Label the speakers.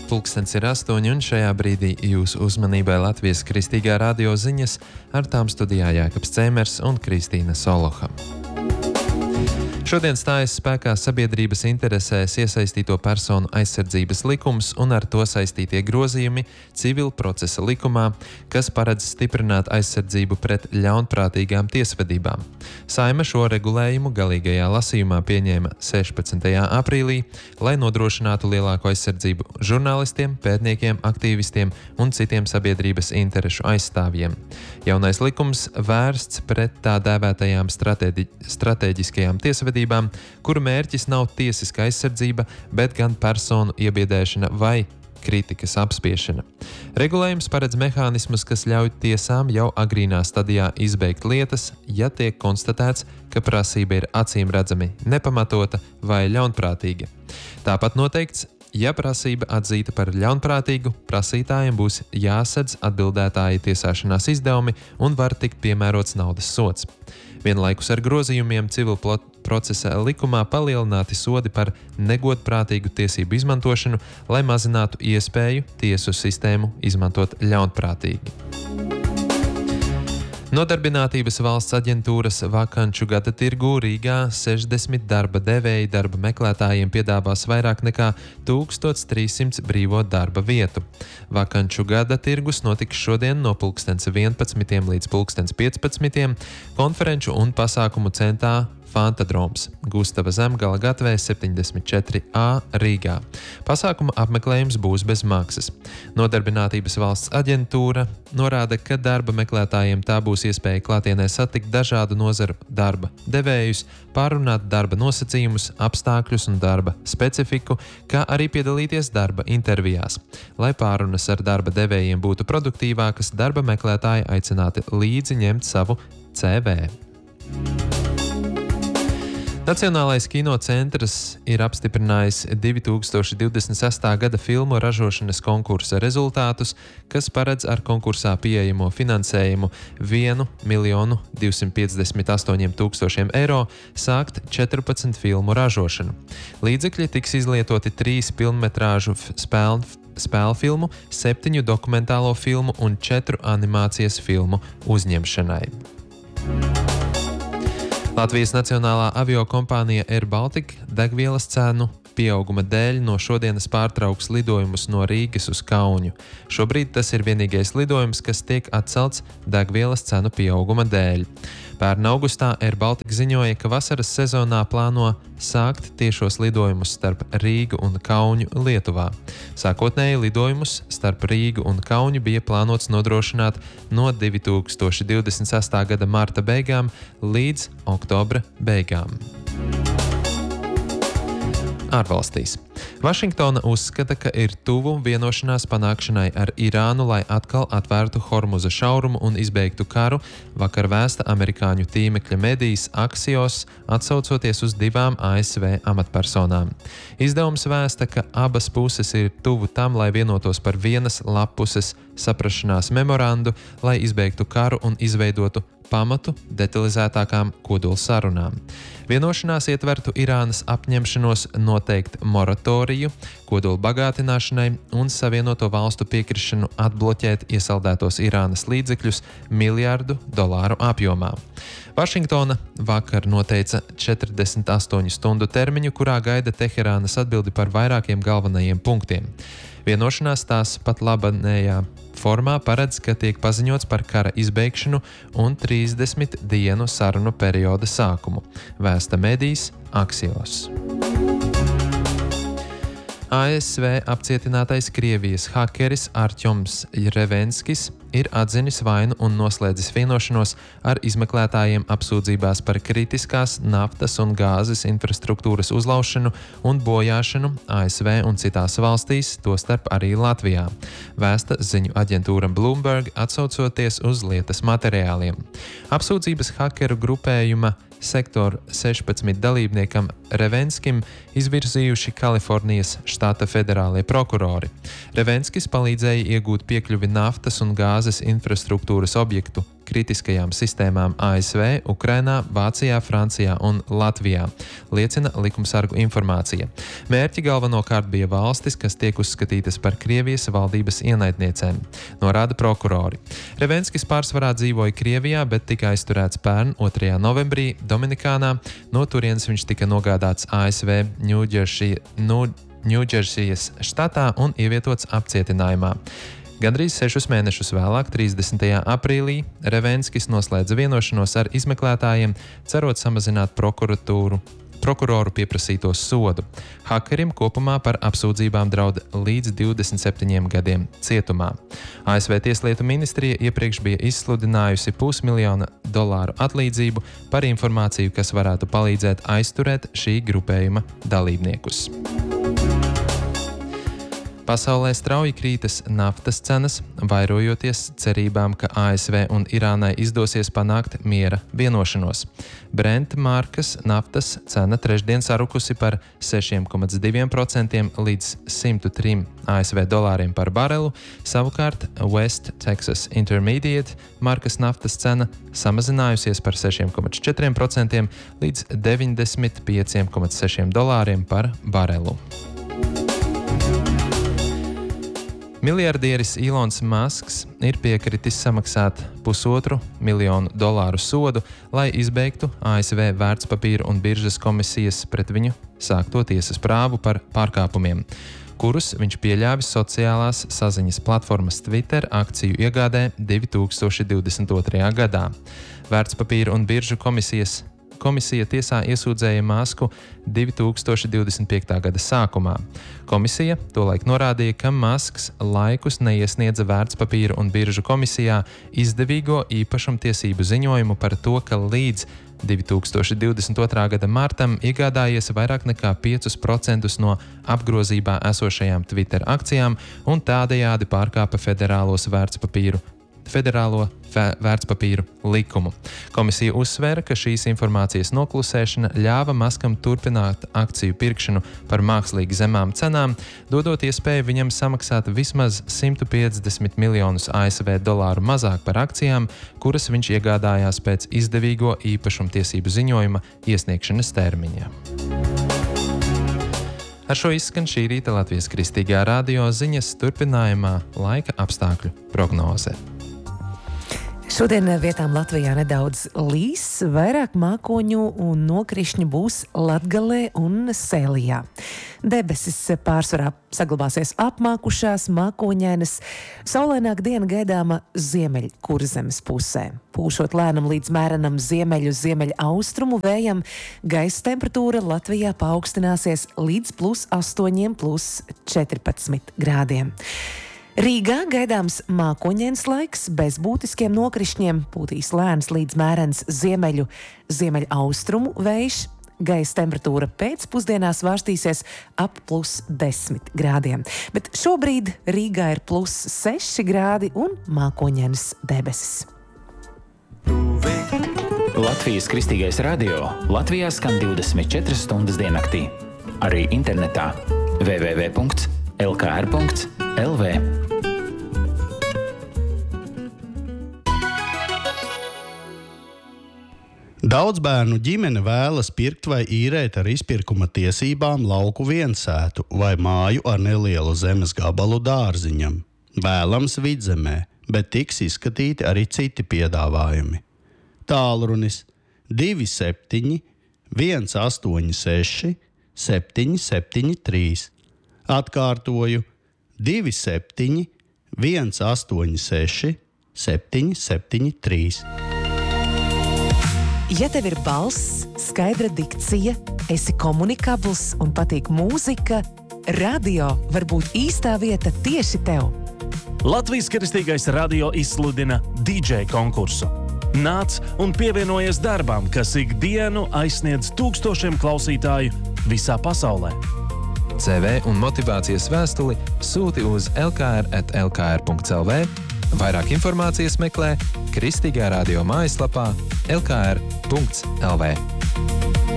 Speaker 1: Pulkstens ir 8, un šajā brīdī jūsu uzmanībai Latvijas Kristīgā radio ziņas, ar tām studijā Jākaps Cēmers un Kristīna Soloha. Šodien stājas spēkā sabiedrības interesēs iesaistīto personu aizsardzības likums un ar to saistītie grozījumi civil procesa likumā, kas paredz stiprināt aizsardzību pret ļaunprātīgām tiesvedībām. Saeima šo regulējumu galīgajā lasījumā pieņēma 16. aprīlī, lai nodrošinātu lielāku aizsardzību žurnālistiem, pētniekiem, aktīvistiem un citiem sabiedrības interešu aizstāvjiem. Jaunais likums vērsts pret tā dēvētajām stratēģiskajām tiesvedībām, kuru mērķis nav tiesiska aizsardzība, bet gan personu iebiedēšana vai kritikas apspiešana. Regulējums paredz mehānismus, kas ļauj tiesām jau agrīnā stadijā izbeigt lietas, ja tiek konstatēts, ka prasība ir acīmredzami nepamatota vai ļaunprātīga. Tāpat noteikts, ja prasība atzīta par ļaunprātīgu, prasītājiem būs jāsedz atbildētāja tiesāšanās izdevumi un var tikt piemērots naudas sods. Vienlaikus ar grozījumiem civil procesa likumā palielināti sodi par negodprātīgu tiesību izmantošanu, lai mazinātu iespēju tiesu sistēmu izmantot ļaunprātīgi. Nodarbinātības valsts aģentūras vakanču gada tirgū Rīgā 60 darba devēji darba meklētājiem piedāvās vairāk nekā 1300 brīvo darba vietu. Vakanču gada tirgus notiks šodien no pulkstens 11 līdz pulkstens 15 konferenču un pasākumu centrā Fantadroms, Gustava Zemgala gatvē 74A Rīgā. Pasākuma apmeklējums būs bez maksas. Nodarbinātības valsts aģentūra norāda, ka darba meklētājiem tā būs iespēja klātienē satikt dažādu nozaru darba devējus, pārunāt darba nosacījumus, apstākļus un darba specifiku, kā arī piedalīties darba intervijās. Lai pārunas ar darba devējiem būtu produktīvākas, darba meklētāji aicināti līdzi ņemt savu CV. Nacionālais kinocentrs ir apstiprinājis 2026. gada filmu ražošanas konkursa rezultātus, kas paredz ar konkursā pieejamo finansējumu 1 258 000 eiro sākt 14 filmu ražošanu. Līdzekļi tiks izlietoti 3 pilnmetrāžu spēļu filmu, 7 dokumentālo filmu un 4 animācijas filmu uzņemšanai. Latvijas Nacionālā aviokompānija Air Baltica degvielas cenu pieauguma dēļ no šodienas pārtrauks lidojumus no Rīgas uz Kaunu. Šobrīd tas ir vienīgais lidojums, kas tiek atcelts degvielas cenu pieauguma dēļ. Pērn augustā Air Baltica ziņoja, ka vasaras sezonā plāno sākt tiešos lidojumus starp Rīgu un Kaunu Lietuvā. Sākotnēji lidojumus starp Rīgu un Kaunu bija plānots nodrošināt no 2026. gada marta beigām līdz oktobra beigām. Ārvalstīs. Vašingtona uzskata, ka ir tuvu vienošanās panākšanai ar Irānu, lai atkal atvērtu Hormuza šaurumu un izbeigtu karu, vakar vēsta amerikāņu tīmekļa medijas Axios, atsaucoties uz 2 ASV amatpersonām. Izdevums vēsta, ka abas puses ir tuvu tam, lai vienotos par vienas lappuses saprašanās memorandu, lai izbeigtu karu un izveidotu pamatu detalizētākām kodolsarunām. Vienošanās ietvertu Irānas apņemšanos noteikt moratoriju kodola bagātināšanai un Savienoto valstu piekrišanu atbloķēt iesaldētos Irānas līdzekļus $1 miljardu apjomā. Vašingtona vakar noteica 48 stundu termiņu, kurā gaida Teherānas atbildi par vairākiem galvenajiem punktiem. Vienošanās tās pat labanējā formā paredz, ka tiek paziņots par kara izbeigšanu un 30 dienu sarunu perioda sākumu, vēsta medijas Axios. ASV apcietinātais Krievijas hakeris Artjoms Revenskis ir atzinis vainu un noslēdzis vienošanos ar izmeklētājiem apsūdzībās par kritiskās naftas un gāzes infrastruktūras uzlaušanu un bojāšanu ASV un citās valstīs, tostarp arī Latvijā, vēsta ziņu aģentūra Bloomberg, atsaucoties uz lietas materiāliem. Apsūdzības hakeru grupējuma sektoru 16 dalībniekam Revenskim izvirzījuši Kalifornijas štata federālie prokurori. Revenskis palīdzēja iegūt piekļuvi naftas un gāzes infrastruktūras objektu kritiskajām sistēmām ASV, Ukrainā, Vācijā, Francijā un Latvijā, liecina likumsargu informācija. Mērķi galvenokārt bija valstis, kas tiek uzskatītas par Krievijas valdības ienaidniecēm, norāda prokurori. Revenskis pārsvarā dzīvoja Krievijā, bet tika aizturēts pērn 2. novembrī Dominikānā. No turienes viņš tika nogādāts ASV Ņūdžersijas štatā un ievietots apcietinājumā. Gandrīz 6 mēnešus vēlāk, 30. aprīlī, Revenskis noslēdza vienošanos ar izmeklētājiem, cerot samazināt prokuroru pieprasīto sodu. Hakerim kopumā par apsūdzībām draud līdz 27 gadiem cietumā. ASV Tieslietu ministrija iepriekš bija izsludinājusi $500,000 atlīdzību par informāciju, kas varētu palīdzēt aizturēt šī grupējuma dalībniekus. Pasaulē strauji krītas naftas cenas, vairojoties cerībām, ka ASV un Irānai izdosies panākt miera vienošanos. Brent markas naftas cena trešdien sarukusi par 6,2% līdz $103 ASV par barelu, savukārt West Texas Intermediate markas naftas cena samazinājusies par 6,4% līdz $95,6 par barelu. Miljardieris Ilons Masks ir piekritis samaksāt $1,5 miljonu sodu, lai izbeigtu ASV vērtspapīru un biržas komisijas pret viņu sākto tiesas prāvu par pārkāpumiem, kurus viņš pieļāvis sociālās saziņas platformas Twitter akciju iegādē 2022. gadā. Vērtspapīru un biržu Komisija tiesā iesūdzēja Masku 2025. gada sākumā. Komisija tolaik norādīja, ka Masks laikus neiesniedza vērtspapīru un biržu komisijā izdevīgo īpašumtiesību ziņojumu par to, ka līdz 2022. gada martam iegādājies vairāk nekā 5% no apgrozībā esošajām Twitter akcijām un tādējādi pārkāpa federālo vērtspapīru likumu. Komisija uzsvēra, ka šīs informācijas noklusēšana ļāva Maskam turpināt akciju pirkšanu par mākslīgi zemām cenām, dodot iespēju viņam samaksāt vismaz $150 miljonus ASV mazāk par akcijām, kuras viņš iegādājās pēc izdevīgo īpašumtiesību ziņojuma iesniegšanas termiņa. Ar šo izskan šī rīta Latvijas Kristīgā radio ziņas, turpinājumā laika apstākļu prognoze.
Speaker 2: Šodien vietām Latvijā nedaudz līs, vairāk mākoņu un nokrišņu būs Latgalē un Sēlijā. Debesis pārsvarā saglabāsies apmākušās, mākoņainas, saulaināka diena gaidāma Ziemeļkurzemes pusē. Pūšot lēnam līdz mērenam ziemeļaustrumu vējam, gaisa temperatūra Latvijā paaugstināsies līdz +8, +14 grādiem. Rīgā gaidāms mākoņains laiks, bez būtiskiem nokrišņiem, pūtīs lēns līdz mērens ziemeļaustrumu vējš. Gaisa temperatūra pēcpusdienā svārstīsies ap +10 grādiem. Bet šobrīd Rīgā ir +6 grādi un mākoņainas debesis.
Speaker 3: Latvijas Kristīgais radio Latvijā skan 24 stundas diennaktī. Arī internetā www.lkr.lv.
Speaker 4: Daudz bērnu ģimene vēlas pirkt vai īrēt ar izpirkuma tiesībām lauku viensētu vai māju ar nelielu zemes gabalu dārziņam. Vēlams Vidzemē, bet tiks izskatīti arī citi piedāvājumi. Tālrunis 27 186 773. Atkārtoju 27 186 773.
Speaker 2: Ja tev ir balss, skaidra dikcija, esi komunikabls un patīk mūzika, radio var būt īstā vieta tieši tev.
Speaker 5: Latvijas Kristīgais radio izsludina DJ konkursu. Nāc un pievienojies darbam, kas ikdienu aizsniedz tūkstošiem klausītāju visā pasaulē.
Speaker 1: CV un motivācijas vēstuli sūti uz lkr@lkr.lv. Vairāk informācijas meklē Kristīgā radio mājaslapā lkr.lv.